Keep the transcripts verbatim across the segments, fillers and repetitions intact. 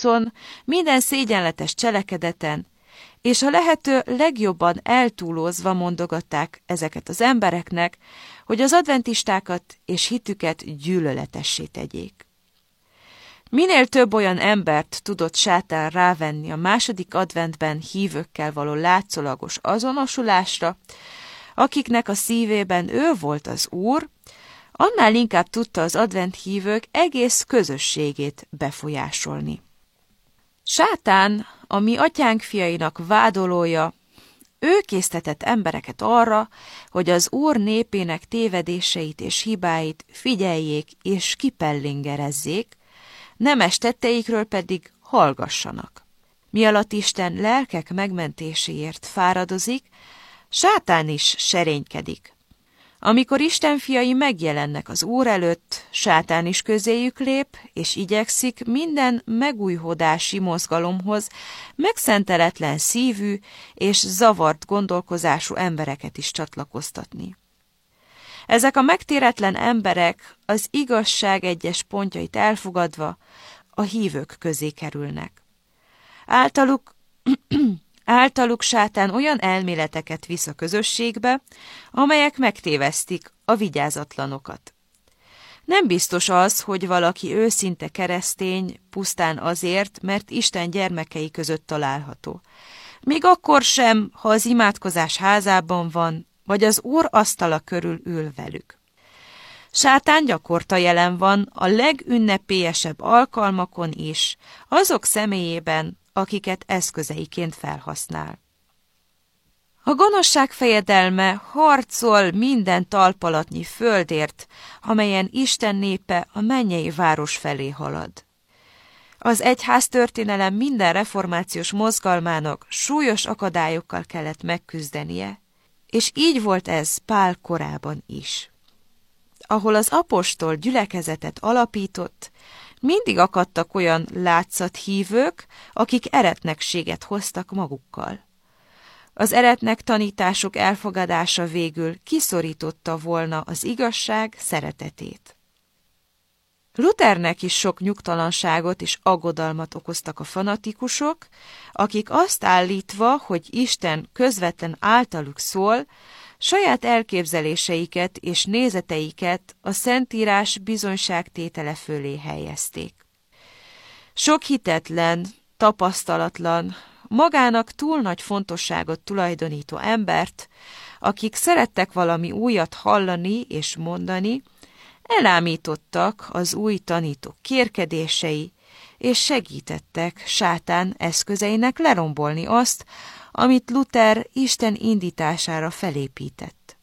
harcon, minden szégyenletes cselekedeten, és a lehető legjobban eltúlozva mondogatták ezeket az embereknek, hogy az adventistákat és hitüket gyűlöletessé tegyék. Minél több olyan embert tudott sátán rávenni a második adventben hívőkkel való látszólagos azonosulásra, akiknek a szívében ő volt az Úr, annál inkább tudta az advent hívők egész közösségét befolyásolni. Sátán, a mi atyánk fiainak vádolója, ő késztetett embereket arra, hogy az Úr népének tévedéseit és hibáit figyeljék és kipellingerezzék, nemes tetteikről pedig hallgassanak. Mialatt Isten lelkek megmentéséért fáradozik, sátán is serénykedik. Amikor Isten fiai megjelennek az Úr előtt, sátán is közéjük lép, és igyekszik minden megújhodási mozgalomhoz megszenteletlen szívű és zavart gondolkozású embereket is csatlakoztatni. Ezek a megtéretlen emberek az igazság egyes pontjait elfogadva a hívők közé kerülnek. Általuk, általuk sátán olyan elméleteket visz a közösségbe, amelyek megtévesztik a vigyázatlanokat. Nem biztos az, hogy valaki őszinte keresztény pusztán azért, mert Isten gyermekei között található. Még akkor sem, ha az imádkozás házában van, vagy az Úr asztala körül ül velük. Sátán gyakorta jelen van a legünnepélyesebb alkalmakon is, azok személyében, akiket eszközeiként felhasznál. A gonoszság fejedelme harcol minden talpalatnyi földért, amelyen Isten népe a mennyei város felé halad. Az egyháztörténelem minden reformációs mozgalmának súlyos akadályokkal kellett megküzdenie, és így volt ez Pál korában is. Ahol az apostol gyülekezetet alapított, mindig akadtak olyan látszathívők, akik eretnekséget hoztak magukkal. Az eretnek tanítások elfogadása végül kiszorította volna az igazság szeretetét. Luthernek is sok nyugtalanságot és aggodalmat okoztak a fanatikusok, akik azt állítva, hogy Isten közvetlen általuk szól, saját elképzeléseiket és nézeteiket a Szentírás bizonyságtétele fölé helyezték. Sok hitetlen, tapasztalatlan, magának túl nagy fontosságot tulajdonító embert, akik szerettek valami újat hallani és mondani, elámítottak az új tanítók kérkedései, és segítettek sátán eszközeinek lerombolni azt, amit Luther Isten indítására felépített.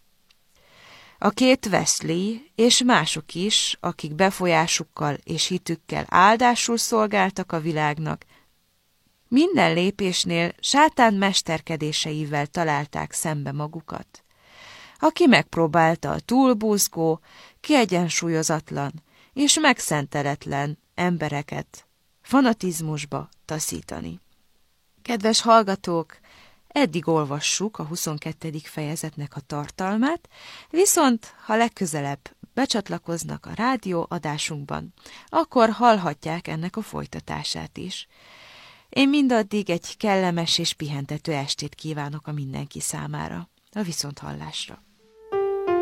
A két Wesley és mások is, akik befolyásukkal és hitükkel áldásul szolgáltak a világnak, minden lépésnél sátán mesterkedéseivel találták szembe magukat. Aki megpróbálta a túlbuzgó, kiegyensúlyozatlan és megszenteletlen embereket fanatizmusba taszítani. Kedves hallgatók, eddig olvassuk a huszonkettedik fejezetnek a tartalmát, viszont ha legközelebb becsatlakoznak a rádió adásunkban, akkor hallhatják ennek a folytatását is. Én mindaddig egy kellemes és pihentető estét kívánok a mindenki számára. A viszonthallásra!